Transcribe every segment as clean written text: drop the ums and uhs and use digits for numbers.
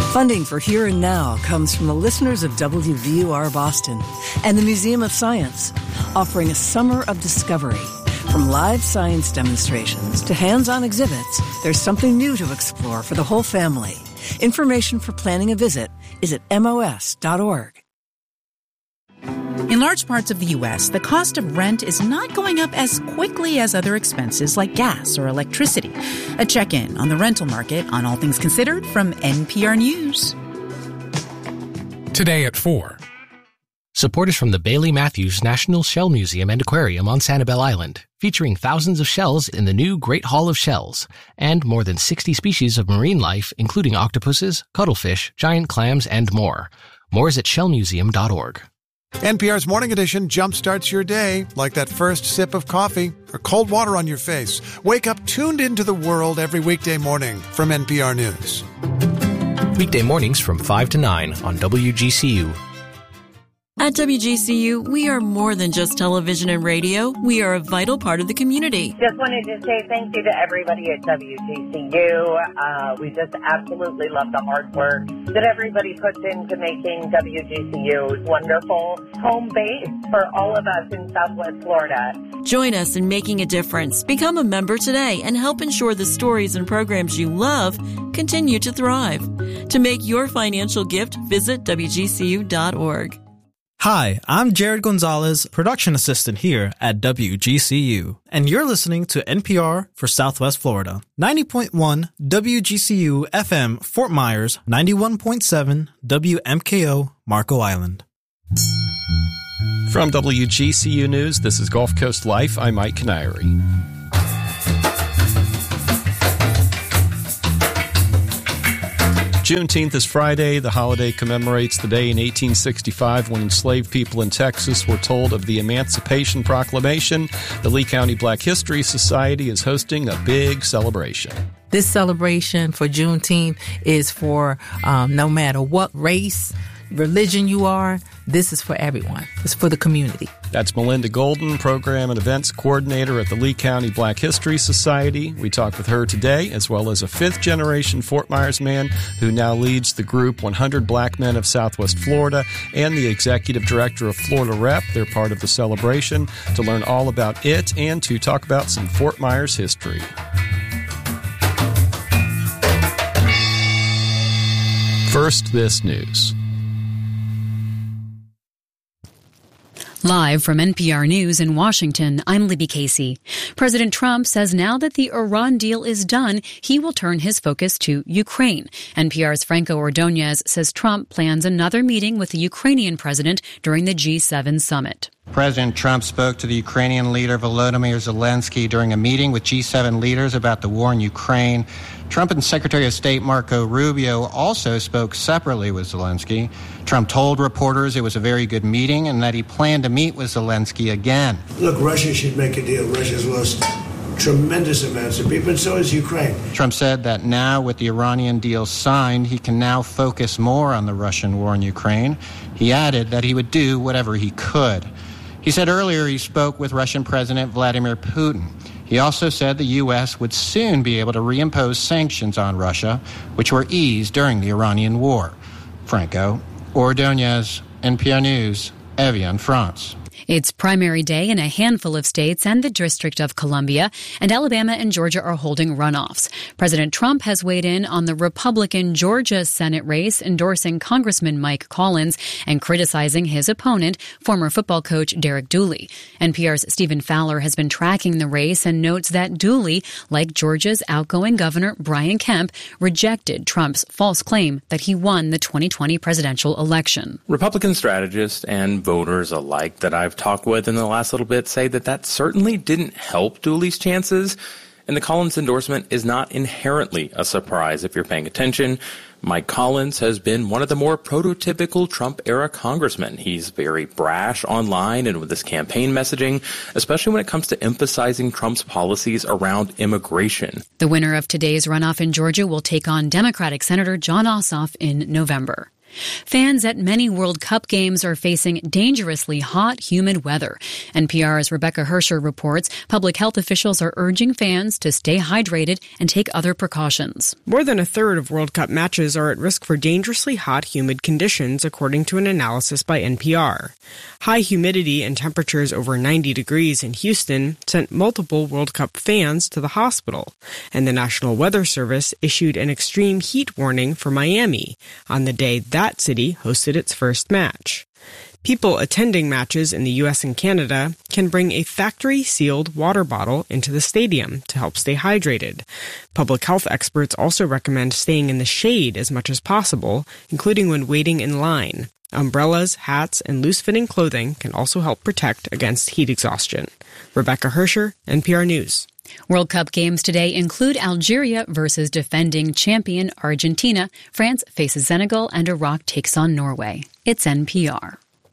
Funding for Here and Now comes from the listeners of WVUR Boston and the Museum of Science, offering a summer of discovery. From live science demonstrations to hands-on exhibits, there's something new to explore for the whole family. Information for planning a visit is at mos.org. In large parts of the U.S., the cost of rent is not going up as quickly as other expenses like gas or electricity. A check-in on the rental market on All Things Considered from NPR News. Today at 4. Support is from the Bailey Matthews National Shell Museum and Aquarium on Sanibel Island, featuring thousands of shells in the new Great Hall of Shells, and more than 60 species of marine life, including octopuses, cuttlefish, giant clams, and more. More is at shellmuseum.org. NPR's Morning Edition jumpstarts your day like that first sip of coffee or cold water on your face. Wake up tuned into the world every weekday morning from NPR News. Weekday mornings from 5 to 9 on WGCU. At WGCU, we are more than just television and radio. We are a vital part of the community. Just wanted to say thank you to everybody at WGCU. We just absolutely love the hard work that everybody puts into making WGCU wonderful home base for all of us in Southwest Florida. Join us in making a difference. Become a member today and help ensure the stories and programs you love continue to thrive. To make your financial gift, visit WGCU.org. Hi, I'm Jared Gonzalez, production assistant here at WGCU, and you're listening to NPR for Southwest Florida. 90.1 WGCU FM Fort Myers, 91.7 WMKO Marco Island. From WGCU News, this is Gulf Coast Life. I'm Mike Canary. Juneteenth is Friday. The holiday commemorates the day in 1865 when enslaved people in Texas were told of the Emancipation Proclamation. The Lee County Black History Society is hosting a big celebration. This celebration for Juneteenth is for no matter what race, religion you are, this is for everyone. It's for the community. That's Melinda Golden, Program and Events Coordinator at the Lee County Black History Society. We talked with her today, as well as a fifth-generation Fort Myers man who now leads the group 100 Black Men of Southwest Florida and the Executive Director of Florida Rep. They're part of the celebration. To learn all about it and to talk about some Fort Myers history. First, this news. Live from NPR News in Washington, I'm Libby Casey. President Trump says now that the Iran deal is done, he will turn his focus to Ukraine. NPR's Franco Ordonez says Trump plans another meeting with the Ukrainian president during the G7 summit. President Trump spoke to the Ukrainian leader Volodymyr Zelensky during a meeting with G7 leaders about the war in Ukraine. Trump and Secretary of State Marco Rubio also spoke separately with Zelensky. Trump told reporters it was a very good meeting and that he planned to meet with Zelensky again. Look, Russia should make a deal. Russia's lost tremendous amounts of people, and so is Ukraine. Trump said that now with the Iranian deal signed, he can now focus more on the Russian war in Ukraine. He added that he would do whatever he could. He said earlier he spoke with Russian President Vladimir Putin. He also said the U.S. would soon be able to reimpose sanctions on Russia, which were eased during the Iranian war. Franco Ordonez, NPR News, Evian, France. It's primary day in a handful of states and the District of Columbia, and Alabama and Georgia are holding runoffs. President Trump has weighed in on the Republican Georgia Senate race, endorsing Congressman Mike Collins and criticizing his opponent, former football coach Derek Dooley. NPR's Stephen Fowler has been tracking the race and notes that Dooley, like Georgia's outgoing governor Brian Kemp, rejected Trump's false claim that he won the 2020 presidential election. Republican strategists and voters alike that I've talked with in the last little bit say that certainly didn't help Dooley's chances, and the Collins endorsement is not inherently a surprise if you're paying attention. Mike Collins has been one of the more prototypical Trump-era congressmen. He's very brash online and with his campaign messaging, especially when it comes to emphasizing Trump's policies around immigration. The winner of today's runoff in Georgia will take on Democratic Senator Jon Ossoff in November. Fans at many World Cup games are facing dangerously hot, humid weather. NPR's Rebecca Hersher reports public health officials are urging fans to stay hydrated and take other precautions. More than a third of World Cup matches are at risk for dangerously hot, humid conditions, according to an analysis by NPR. High humidity and temperatures over 90 degrees in Houston sent multiple World Cup fans to the hospital, and the National Weather Service issued an extreme heat warning for Miami on the day that city hosted its first match. People attending matches in the U.S. and Canada can bring a factory-sealed water bottle into the stadium to help stay hydrated. Public health experts also recommend staying in the shade as much as possible, including when waiting in line. Umbrellas, hats, and loose-fitting clothing can also help protect against heat exhaustion. Rebecca Hersher, NPR News. World Cup games today include Algeria versus defending champion Argentina. France faces Senegal, and Iraq takes on Norway. It's NPR.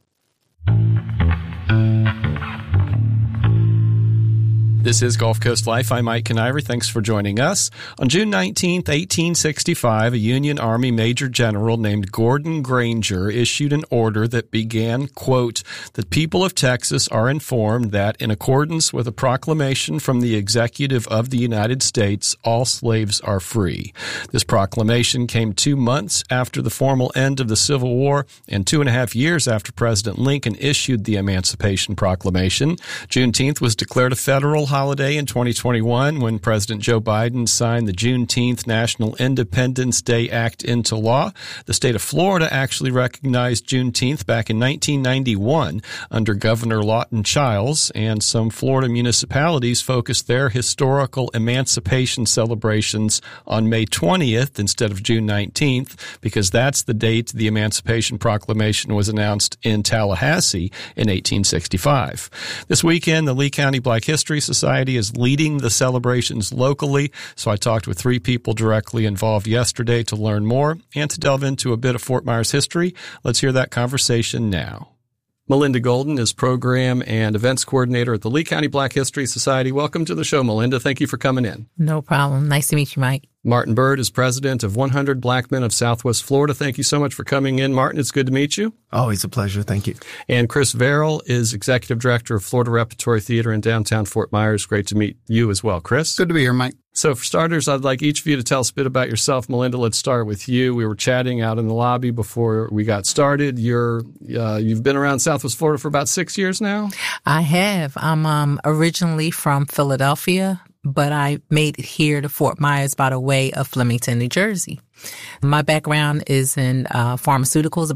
This is Gulf Coast Life. I'm Mike Kaniver. Thanks for joining us. On June 19, 1865, a Union Army Major General named Gordon Granger issued an order that began, quote, "The people of Texas are informed that, in accordance with a proclamation from the Executive of the United States, all slaves are free." This proclamation came 2 months after the formal end of the Civil War and 2.5 years after President Lincoln issued the Emancipation Proclamation. Juneteenth was declared a federal holiday in 2021 when President Joe Biden signed the Juneteenth National Independence Day Act into law. The state of Florida actually recognized Juneteenth back in 1991 under Governor Lawton Chiles, and some Florida municipalities focused their historical emancipation celebrations on May 20th instead of June 19th because that's the date the Emancipation Proclamation was announced in Tallahassee in 1865. This weekend, the Lee County Black History Society is leading the celebrations locally, so I talked with 3 people directly involved yesterday to learn more and to delve into a bit of Fort Myers history. Let's hear that conversation now. Melinda Golden is Program and Events Coordinator at the Lee County Black History Society. Welcome to the show, Melinda. Thank you for coming in. No problem. Nice to meet you, Mike. Martin Bird is President of 100 Black Men of Southwest Florida. Thank you so much for coming in, Martin. It's good to meet you. Always a pleasure. Thank you. And Chris Verrill is Executive Director of Florida Repertory Theater in downtown Fort Myers. Great to meet you as well, Chris. Good to be here, Mike. So for starters, I'd like each of you to tell us a bit about yourself. Melinda, let's start with you. We were chatting out in the lobby before we got started. You've been around Southwest Florida for about 6 years now? I have. I'm originally from Philadelphia, but I made it here to Fort Myers by the way of Flemington, New Jersey. My background is in pharmaceuticals,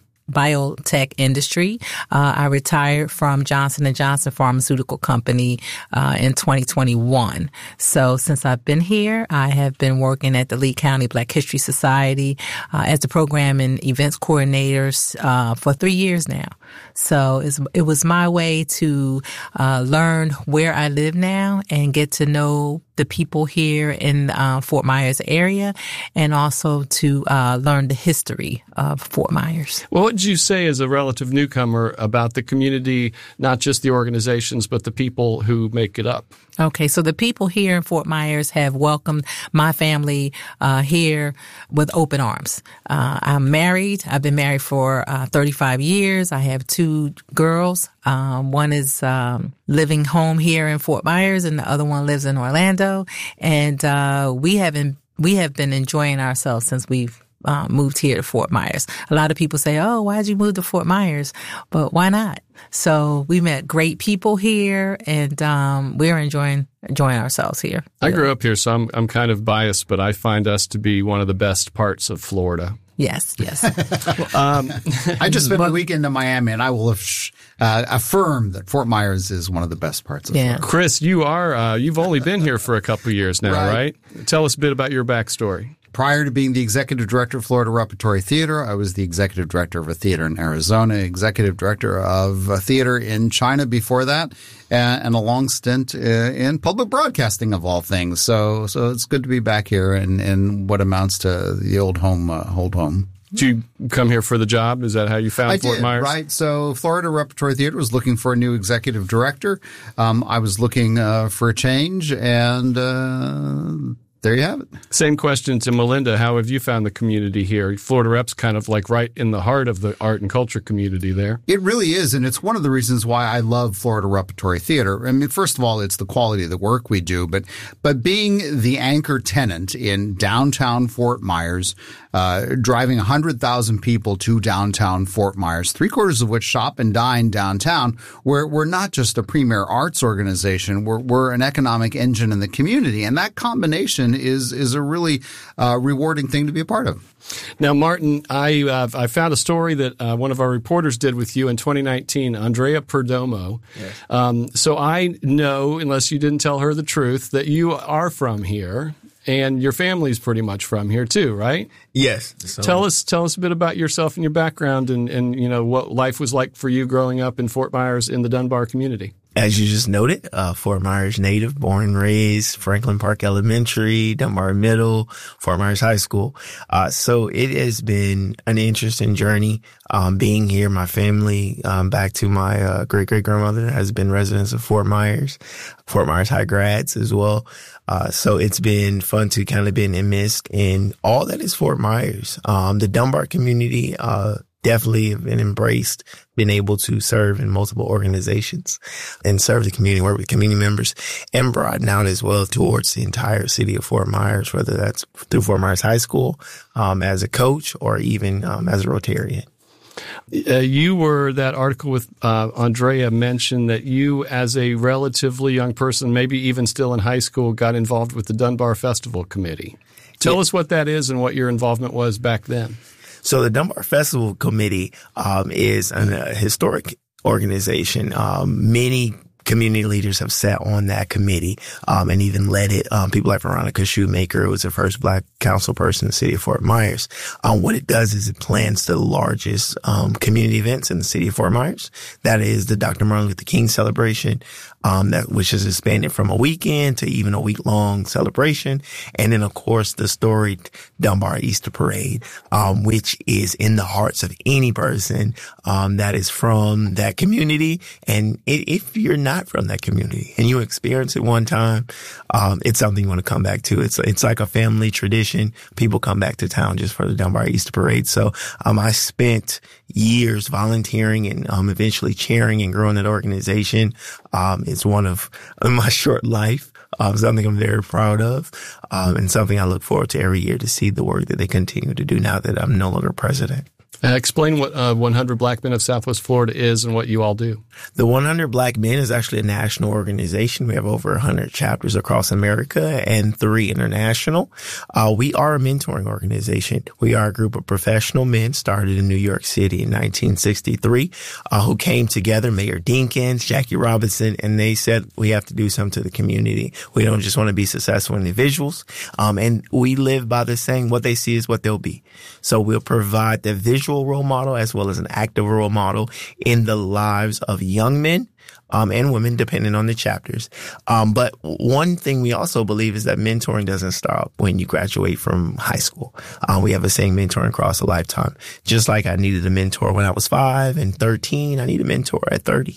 biotech industry. I retired from Johnson & Johnson Pharmaceutical Company in 2021. So since I've been here, I have been working at the Lee County Black History Society as the program and events coordinators for 3 years now. So it was my way to learn where I live now and get to know the people here in Fort Myers area, and also to learn the history of Fort Myers. Well, what did you say as a relative newcomer about the community, not just the organizations, but the people who make it up? Okay, so the people here in Fort Myers have welcomed my family here with open arms. I'm married. I've been married for 35 years. I have 2 girls. One is living home here in Fort Myers, and the other one lives in Orlando. And we have been enjoying ourselves since we've moved here to Fort Myers. A lot of people say, "Oh, why'd you move to Fort Myers?" But why not? So we met great people here, and we're enjoying ourselves here. I grew up here, so I'm kind of biased, but I find us to be one of the best parts of Florida. Yes. I just spent the weekend in Miami, and I will affirm that Fort Myers is one of the best parts of Florida. Chris, you've only been here for a couple of years now, right? Tell us a bit about your backstory. Prior to being the executive director of Florida Repertory Theater, I was the executive director of a theater in Arizona, executive director of a theater in China before that, and a long stint in public broadcasting of all things. So it's good to be back here in what amounts to the old home. Did you come here for the job? Is that how you found Fort Myers? Right. So Florida Repertory Theater was looking for a new executive director. I was looking for a change, and There you have it. Same question to Melinda. How have you found the community here? Florida Rep's kind of like right in the heart of the art and culture community there. It really is, and it's one of the reasons why I love Florida Repertory Theater. I mean, first of all, it's the quality of the work we do, but being the anchor tenant in downtown Fort Myers, driving 100,000 people to downtown Fort Myers, 3/4 of which shop and dine downtown, we're not just a premier arts organization, we're an economic engine in the community, and that combination is a really rewarding thing to be a part of. Now, Martin, I found a story that one of our reporters did with you in 2019, Andrea Perdomo. Yes. So I know, unless you didn't tell her the truth, that you are from here. And your family's pretty much from here too, right? Yes. So, tell us a bit about yourself and your background and you know what life was like for you growing up in Fort Myers in the Dunbar community. As you just noted, Fort Myers native, born and raised, Franklin Park Elementary, Dunbar Middle, Fort Myers High School. So it has been an interesting journey, being here. My family, back to my, great-great-grandmother has been residents of Fort Myers High grads as well. So it's been fun to kind of been immersed in all that is Fort Myers. The Dunbar community, definitely have been embraced, been able to serve in multiple organizations and serve the community, work with community members, and broaden out as well towards the entire city of Fort Myers, whether that's through Fort Myers High School, as a coach or even as a Rotarian. You were, that article with Andrea mentioned that you, as a relatively young person, maybe even still in high school, got involved with the Dunbar Festival Committee. Tell us what that is and what your involvement was back then. So the Dunbar Festival Committee is a historic organization. Many community leaders have sat on that committee and even led it. People like Veronica Shoemaker, who was the first Black council person in the city of Fort Myers. What it does is it plans the largest community events in the city of Fort Myers. That is the Dr. Martin Luther King celebration, which has expanded from a weekend to even a week-long celebration. And then, of course, the storied Dunbar Easter Parade, which is in the hearts of any person that is from that community. And if you're not from that community and you experience it one time, it's something you want to come back to. It's like a family tradition. People come back to town just for the Dunbar Easter Parade. So I spent years volunteering and eventually chairing and growing that organization. It's one of my short life, something I'm very proud of, and something I look forward to every year to see the work that they continue to do now that I'm no longer president. Explain what 100 Black Men of Southwest Florida is and what you all do. The 100 Black Men is actually a national organization. We have over 100 chapters across America and 3 international. We are a mentoring organization. We are a group of professional men started in New York City in 1963 who came together, Mayor Dinkins, Jackie Robinson, and they said, we have to do something to the community. We don't just want to be successful individuals. And we live by the saying, what they see is what they'll be. So we'll provide the visual role model as well as an active role model in the lives of young men and women, depending on the chapters. But one thing we also believe is that mentoring doesn't stop when you graduate from high school. We have a saying, mentoring across a lifetime. Just like I needed a mentor when I was 5 and 13, I need a mentor at 30.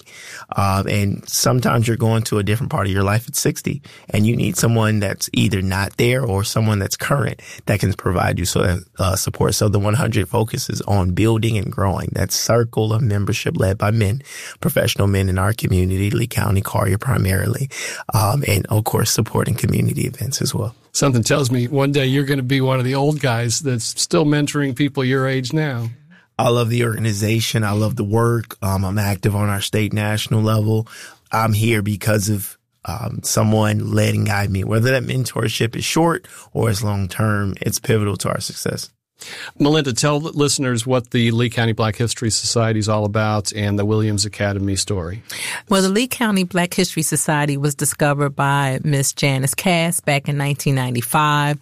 And sometimes you're going to a different part of your life at 60, and you need someone that's either not there or someone that's current that can provide you support. So the 100 focuses on building and growing that circle of membership led by men, professional men in our community, Lee County, Collier primarily, and of course supporting community events as well. Something tells me one day you're going to be one of the old guys that's still mentoring people your age now. I love the organization. I love the work. I'm active on our state, national level. I'm here because of someone led and guide me. Whether that mentorship is short or is long term, it's pivotal to our success. Melinda, tell the listeners what the Lee County Black History Society is all about and the Williams Academy story. Well, the Lee County Black History Society was discovered by Miss Janice Cass back in 1995,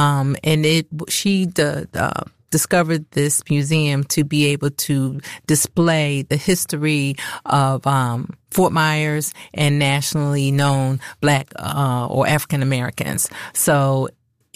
and she discovered this museum to be able to display the history of Fort Myers and nationally known Black or African Americans. So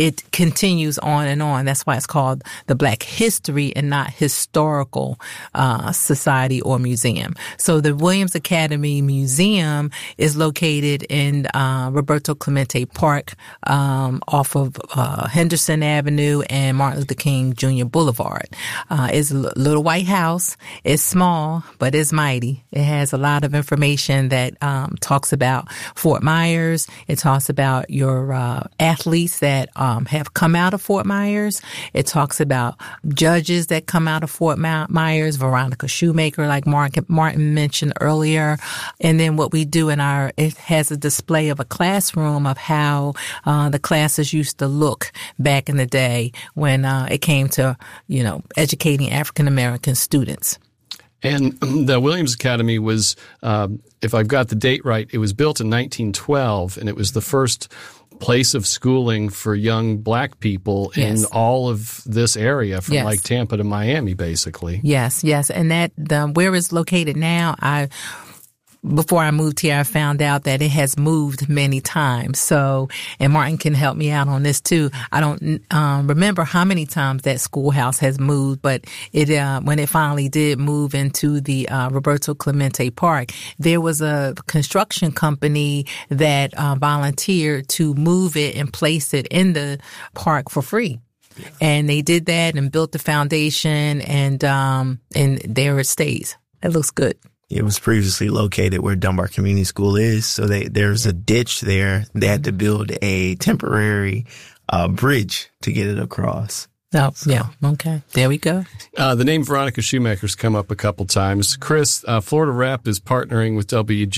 it continues on and on. That's why it's called the Black History and not Historical Society or Museum. So the Williams Academy Museum is located in Roberto Clemente Park off of Henderson Avenue and Martin Luther King Jr. Boulevard. It's a little white house. It's small, but it's mighty. It has a lot of information that talks about Fort Myers. It talks about your athletes that have come out of Fort Myers. It talks about judges that come out of Fort Myers, Veronica Shoemaker, like Martin mentioned earlier. And then what we do it has a display of a classroom of how the classes used to look back in the day when it came to, educating African American students. And the Williams Academy was, if I've got the date right, it was built in 1912, and it was the first place of schooling for young black people in all of this area, from like Tampa to Miami, basically. Yes. And that where it's located now, before I moved here, I found out that it has moved many times. So, and Martin can help me out on this too. I don't remember how many times that schoolhouse has moved, but when it finally did move into the Roberto Clemente Park, there was a construction company that volunteered to move it and place it in the park for free. And they did that and built the foundation, and there it stays. It looks good. It was previously located where Dunbar Community School is. So there's a ditch there. They had to build a temporary bridge to get it across. Oh, yeah. Okay. There we go. The name Veronica Shoemaker's come up a couple times. Chris, Florida Rep is partnering with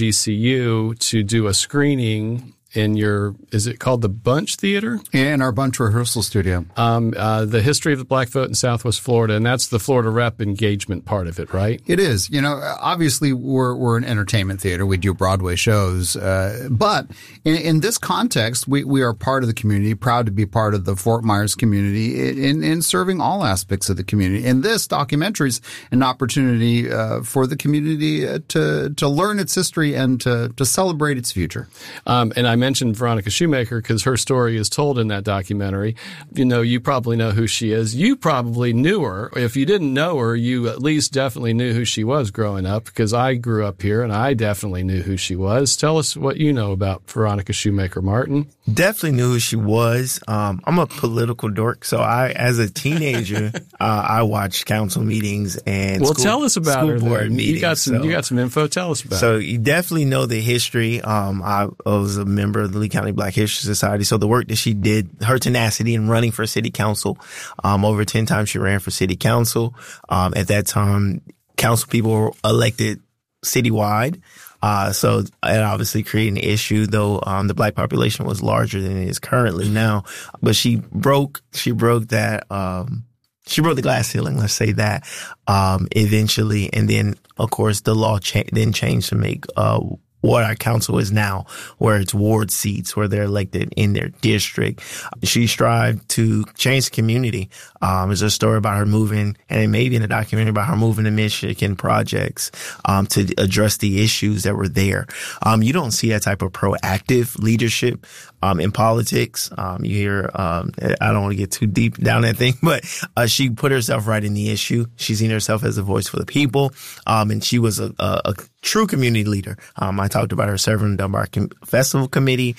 WGCU to do a screening in is it called the Bunch Theater? In our Bunch rehearsal studio. The history of the black vote in Southwest Florida, and that's the Florida Rep engagement part of it, right? It is. Obviously we're an entertainment theater. We do Broadway shows. But in this context, we are part of the community, proud to be part of the Fort Myers community in serving all aspects of the community. And this documentary is an opportunity for the community to learn its history and to celebrate its future. And I mentioned Veronica Shoemaker because her story is told in that documentary. You probably know who she is. You probably knew her. If you didn't know her, you at least definitely knew who she was growing up, because I grew up here and I definitely knew who she was. Tell us what you know about Veronica Shoemaker, Martin. Definitely knew who she was. I'm a political dork, so as a teenager, I watched council meetings and tell us about her. Board meetings. You got some info. Tell us about. So you definitely know the history. I was a member of the Lee County Black History Society. So the work that she did, her tenacity in running for city council, over 10 times she ran for city council. At that time, council people were elected citywide. So it obviously created an issue, though the black population was larger than it is currently now. But she broke that. She broke the glass ceiling, let's say that, eventually. And then, of course, the law then changed to make what our council is now, where it's ward seats, where they're elected in their district. She strived to change the community. There's a story about her moving, and it may be in a documentary about her moving to Michigan projects to address the issues that were there. You don't see that type of proactive leadership in politics. You hear, I don't want to get too deep down that thing, but she put herself right in the issue. She's seen herself as a voice for the people, and she was a true community leader. I talked about her serving the Dunbar Festival Committee,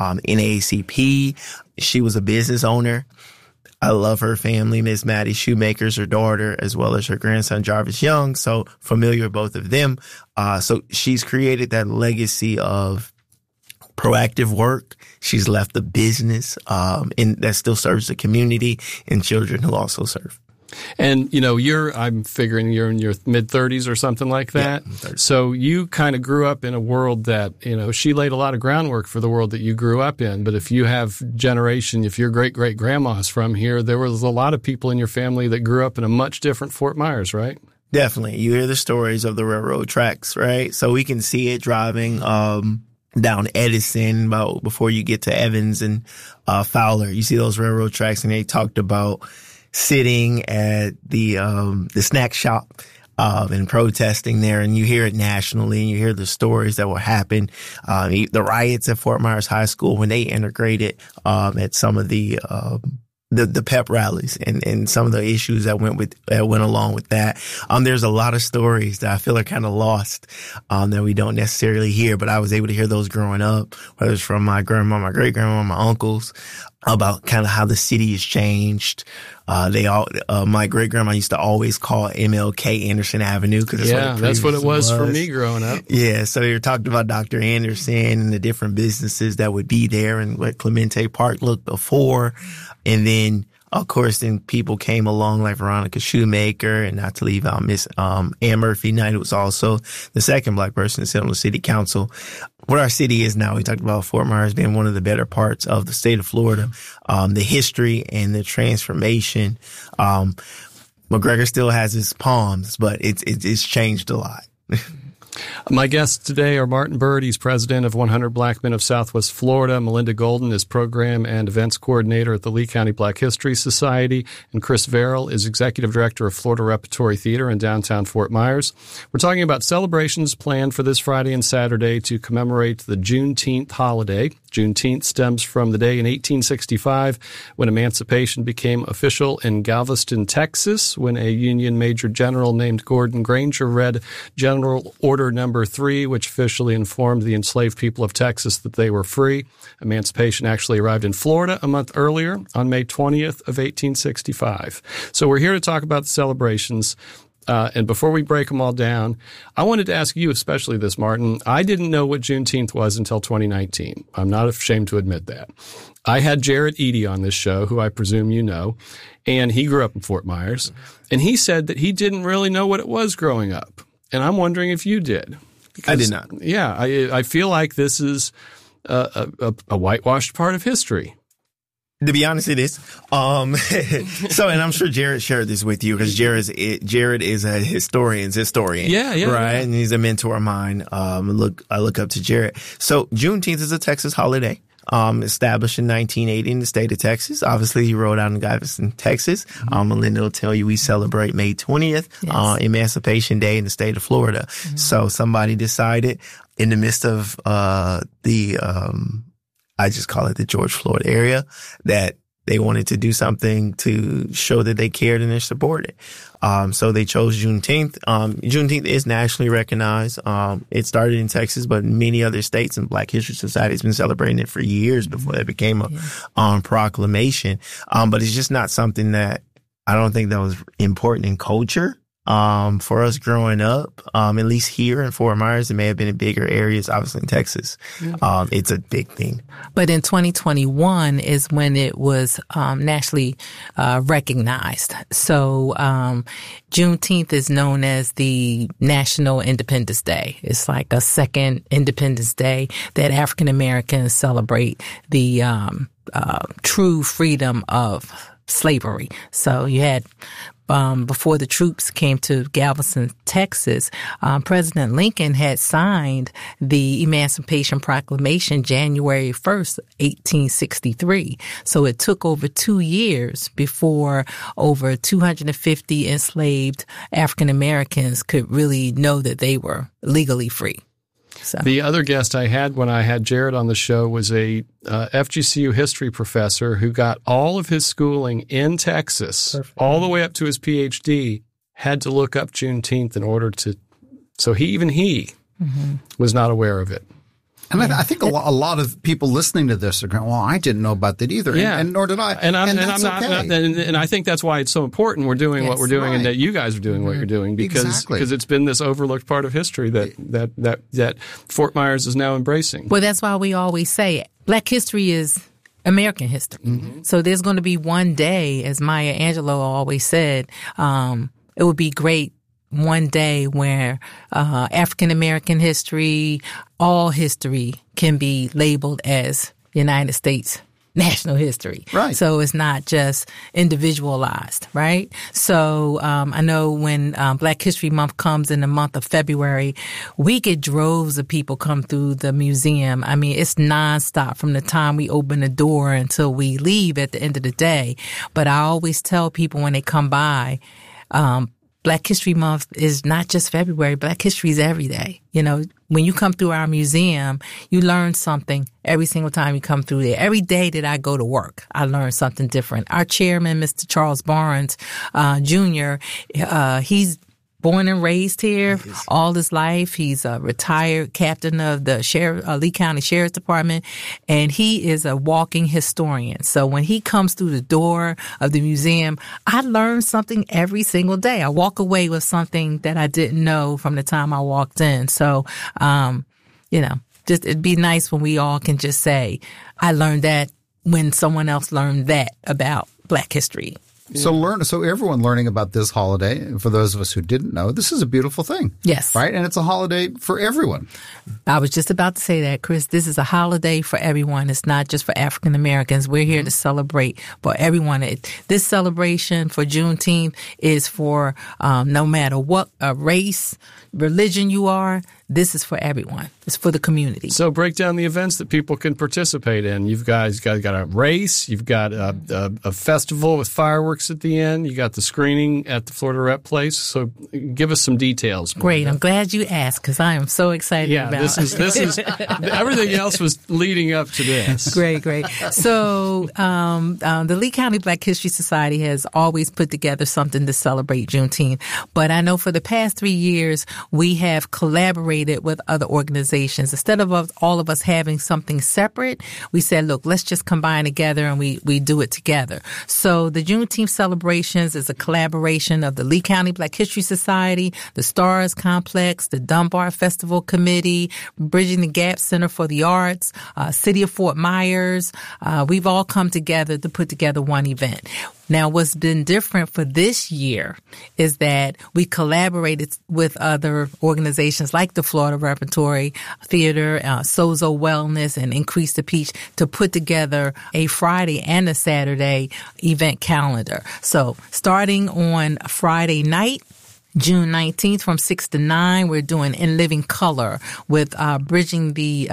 NAACP. She was a business owner. I love her family. Miss Maddie Shoemaker's her daughter, as well as her grandson, Jarvis Young. So familiar with both of them. So she's created that legacy of proactive work. She's left the business, and that still serves the community and children who also serve. And, I'm figuring you're in your mid-30s or something like that. Yeah, so you kind of grew up in a world that, she laid a lot of groundwork for the world that you grew up in. But if you have if your great-great-grandma's from here, there was a lot of people in your family that grew up in a much different Fort Myers, right? Definitely. You hear the stories of the railroad tracks, right? So we can see it driving down Edison before you get to Evans and Fowler. You see those railroad tracks, and they talked about sitting at the snack shop and protesting there, and you hear it nationally, and you hear the stories that will happen. The riots at Fort Myers High School when they integrated at some of the pep rallies and some of the issues that went along with that. There's a lot of stories that I feel are kind of lost that we don't necessarily hear, but I was able to hear those growing up, whether it's from my grandma, my great grandma, my uncles, about kind of how the city has changed. My great grandma used to always call MLK Anderson Avenue because that's what it was for me growing up. Yeah, so you're talking about Dr. Anderson and the different businesses that would be there and what Clemente Park looked before. And then, of course, then people came along like Veronica Shoemaker, and not to leave out Miss Ann Murphy Knight, who was also the second Black person to sit on the city council. What our city is now, we talked about Fort Myers being one of the better parts of the state of Florida. The history and the transformation. McGregor still has his palms, but it's changed a lot. My guests today are Martin Bird. He's president of 100 Black Men of Southwest Florida. Melinda Golden is program and events coordinator at the Lee County Black History Society. And Chris Verrill is executive director of Florida Repertory Theater in downtown Fort Myers. We're talking about celebrations planned for this Friday and Saturday to commemorate the Juneteenth holiday. Juneteenth stems from the day in 1865 when emancipation became official in Galveston, Texas, when a Union Major General named Gordon Granger read General Order Number 3, which officially informed the enslaved people of Texas that they were free. Emancipation actually arrived in Florida a month earlier on May 20th of 1865. So we're here to talk about the celebrations. And before we break them all down, I wanted to ask you especially this, Martin. I didn't know what Juneteenth was until 2019. I'm not ashamed to admit that. I had Jared Eady on this show, who I presume you know, and he grew up in Fort Myers. And he said that he didn't really know what it was growing up. And I'm wondering if you did. I did not. Yeah, I feel like this is a whitewashed part of history. To be honest, it is. So, and I'm sure Jared shared this with you because Jared is a historian's historian. Yeah. Right. Yeah. And he's a mentor of mine. I look up to Jared. So Juneteenth is a Texas holiday. Established in 1980 in the state of Texas. Obviously, he wrote out in Galveston, Texas. Melinda will tell you we celebrate May 20th, Emancipation Day in the state of Florida. Mm-hmm. So somebody decided in the midst of I just call it the George Floyd area, that they wanted to do something to show that they cared and they supported. So they chose Juneteenth. Juneteenth is nationally recognized. It started in Texas, but many other states and Black History Society has been celebrating it for years before it became a proclamation. But it's just not something that I don't think that was important in culture. For us growing up, at least here in Fort Myers, it may have been in bigger areas, obviously in Texas. It's a big thing. But in 2021 is when it was nationally recognized. So Juneteenth is known as the National Independence Day. It's like a second Independence Day that African Americans celebrate the true freedom of slavery. So you had before the troops came to Galveston, Texas, President Lincoln had signed the Emancipation Proclamation January 1st, 1863. So it took over 2 years before over 250 enslaved African Americans could really know that they were legally free. So. The other guest I had when I had Jared on the show was a FGCU history professor who got all of his schooling in Texas, all the way up to his PhD, had to look up Juneteenth in order to – so he was not aware of it. And I think a lot of people listening to this are going, well, I didn't know about that either, and nor did I. And I think that's why it's so important we're doing what we're doing and that you guys are doing what you're doing because it's been this overlooked part of history that Fort Myers is now embracing. Well, that's why we always say Black history is American history. Mm-hmm. So there's going to be one day, as Maya Angelou always said, it would be great one day where African American history, all history can be labeled as United States national history. Right. So it's not just individualized, right? So I know when Black History Month comes in the month of February, we get droves of people come through the museum. I mean, it's nonstop from the time we open the door until we leave at the end of the day. But I always tell people when they come by, Black History Month is not just February. Black History is every day. You know, when you come through our museum, you learn something every single time you come through there. Every day that I go to work, I learn something different. Our chairman, Mr. Charles Barnes, Jr., he's born and raised here all his life. He's a retired captain of the Lee County Sheriff's Department, and he is a walking historian. So when he comes through the door of the museum, I learn something every single day. I walk away with something that I didn't know from the time I walked in. So, you know, just it'd be nice when we all can just say, I learned that when someone else learned that about Black history. So everyone learning about this holiday, for those of us who didn't know, this is a beautiful thing. Yes. Right? And it's a holiday for everyone. I was just about to say that, Chris. This is a holiday for everyone. It's not just for African Americans. We're here to celebrate for everyone. This celebration for Juneteenth is for no matter what race, religion you are. This is for everyone. It's for the community. So break down the events that people can participate in. You've got a race. You've got a festival with fireworks at the end. You got the screening at the Florida Rep Place. So give us some details. Great. I'm glad you asked because I am so excited about it. This is everything else was leading up to this. Great. So the Lee County Black History Society has always put together something to celebrate Juneteenth. But I know for the past 3 years, we have collaborated with other organizations. Instead of all of us having something separate, we said, look, let's just combine together and we do it together. So the Juneteenth celebrations is a collaboration of the Lee County Black History Society, the Stars Complex, the Dunbar Festival Committee, Bridging the Gap Center for the Arts, City of Fort Myers. We've all come together to put together one event. Now, what's been different for this year is that we collaborated with other organizations like the Florida Repertory Theater, Sozo Wellness, and Increase the Peach to put together a Friday and a Saturday event calendar. So starting on Friday night, June 19th from 6 to 9, we're doing In Living Color with Bridging the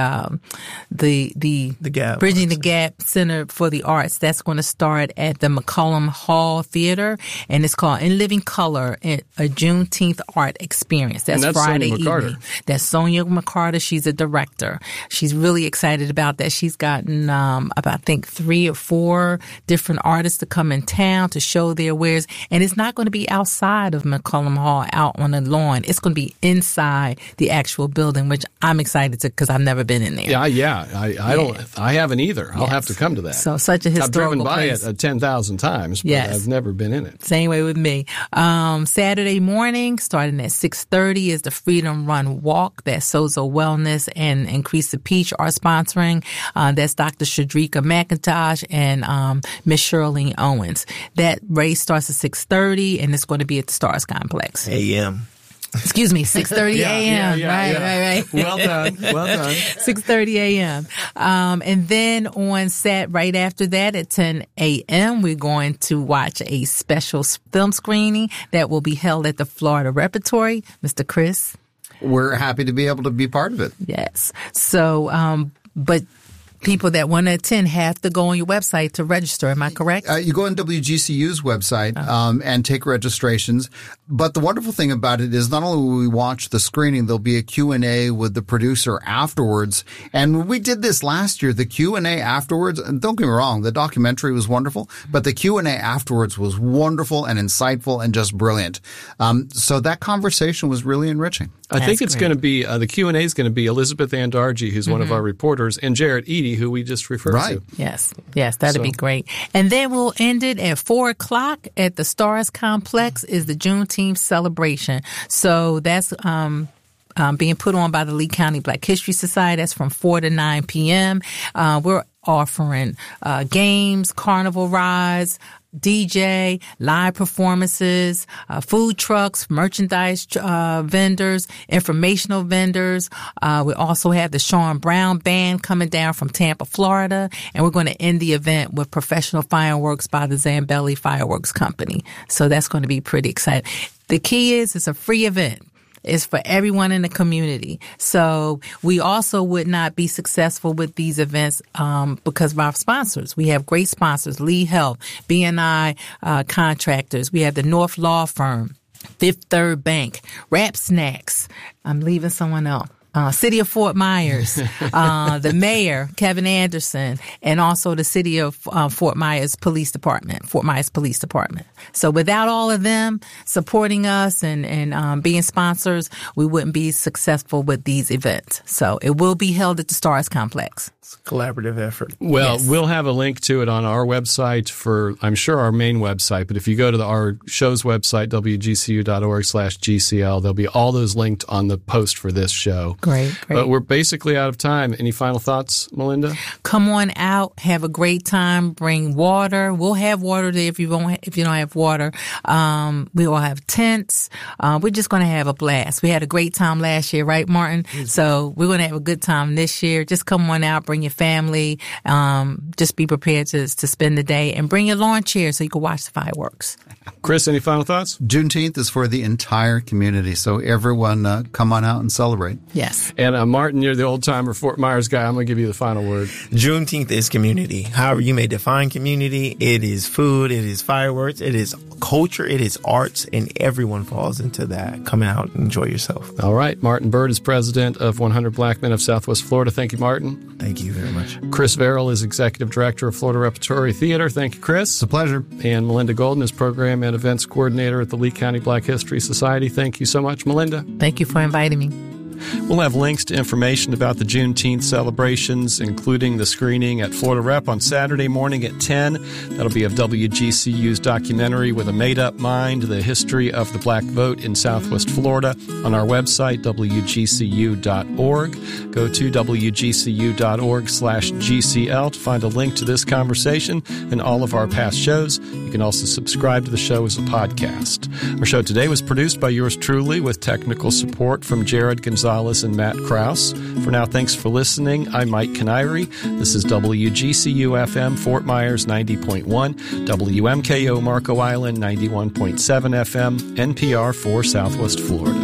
Gap. Bridging the Gap Center for the Arts. That's going to start at the McCollum Hall Theater, and it's called In Living Color, a Juneteenth art experience. That's Friday evening. That's Sonia McCarter. She's a director. She's really excited about that. She's gotten about, I think, 3 or 4 different artists to come in town to show their wares, and it's not going to be outside of McCollum Hall out on the lawn. It's going to be inside the actual building, which I'm excited to because I've never been in there. I haven't either. I'll have to come to that. So such a historical place. I've driven by it 10,000 times, but I've never been in it. Same way with me. Saturday morning, starting at 6:30, is the Freedom Run Walk that Sozo Wellness and Increase the Peach are sponsoring. That's Dr. Shadrika McIntosh and Miss Shirley Owens. That race starts at 6:30, and it's going to be at the Stars Complex. A.M. Excuse me, 6:30 a.m. Right. Well done. 6:30 a.m. And then right after that at 10 a.m., we're going to watch a special film screening that will be held at the Florida Repertory. Mr. Chris? We're happy to be able to be part of it. Yes. So, but people that want to attend have to go on your website to register. Am I correct? You go on WGCU's website and take registrations. But the wonderful thing about it is not only will we watch the screening, there'll be a Q&A with the producer afterwards. And when we did this last year, the Q&A afterwards, and don't get me wrong, the documentary was wonderful, but the Q&A afterwards was wonderful and insightful and just brilliant. So that conversation was really enriching. I think it's going to be, the Q&A is going to be Elizabeth Andarji, who's one of our reporters, and Jarrett Eady, who we just referred to. Yes, that'd be great. And then we'll end it at 4 o'clock at the Stars Complex is the Juneteenth celebration. So that's being put on by the Lee County Black History Society. That's from 4 to 9 p.m. We're offering games, carnival rides, DJ, live performances, food trucks, merchandise vendors, informational vendors. We also have the Sean Brown Band coming down from Tampa, Florida, and we're going to end the event with professional fireworks by the Zambelli Fireworks Company. So that's going to be pretty exciting. The key is it's a free event. It's for everyone in the community. So we also would not be successful with these events because of our sponsors. We have great sponsors, Lee Health, B&I Contractors. We have the North Law Firm. Fifth Third Bank, Rap Snacks. I'm leaving someone else. City of Fort Myers, the mayor, Kevin Anderson, and also the City of Fort Myers Police Department. So without all of them supporting us and being sponsors, we wouldn't be successful with these events. So it will be held at the Stars Complex. It's a collaborative effort. Well, Yes. We'll have a link to it on our website for, I'm sure, our main website. But if you go to our show's website, wgcu.org/GCL, there'll be all those linked on the post for this show. Great. But we're basically out of time. Any final thoughts, Melinda? Come on out, have a great time, bring water. We'll have water there if you don't have water. We will have tents. We're just going to have a blast. We had a great time last year, right, Martin? So we're going to have a good time this year. Just come on out, bring your family. Just be prepared to spend the day and bring your lawn chair so you can watch the fireworks. Chris, any final thoughts? Juneteenth is for the entire community, so everyone come on out and celebrate. Yes. And Martin, you're the old-timer Fort Myers guy. I'm going to give you the final word. Juneteenth is community. However you may define community, it is food, it is fireworks, it is culture, it is arts, and everyone falls into that. Come out and enjoy yourself. All right. Martin Bird is president of 100 Black Men of Southwest Florida. Thank you, Martin. Thank you very much. Chris Verrill is executive director of Florida Repertory Theater. Thank you, Chris. It's a pleasure. And Melinda Golden is program and events coordinator at the Lee County Black History Society. Thank you so much, Melinda. Thank you for inviting me. We'll have links to information about the Juneteenth celebrations, including the screening at Florida Rep on Saturday morning at 10. That'll be of WGCU's documentary With a Made-Up Mind, The History of the Black Vote in Southwest Florida on our website, wgcu.org. Go to wgcu.org/GCL to find a link to this conversation and all of our past shows. You can also subscribe to the show as a podcast. Our show today was produced by yours truly with technical support from Jared Gonzalez and Matt Krause. For now, thanks for listening. I'm Mike Canary. This is WGCU-FM Fort Myers 90.1, WMKO Marco Island 91.7 FM, NPR for Southwest Florida.